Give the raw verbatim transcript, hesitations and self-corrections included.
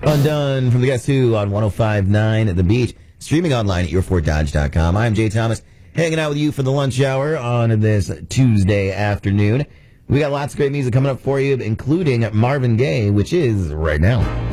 Undone from the Guess Who on one oh five point nine The Beach. Streaming online at your ford dodge dot com. I'm Jay Thomas, hanging out with you for the lunch hour on this Tuesday afternoon. We got lots of great music coming up for you, including Marvin Gaye, which is right now.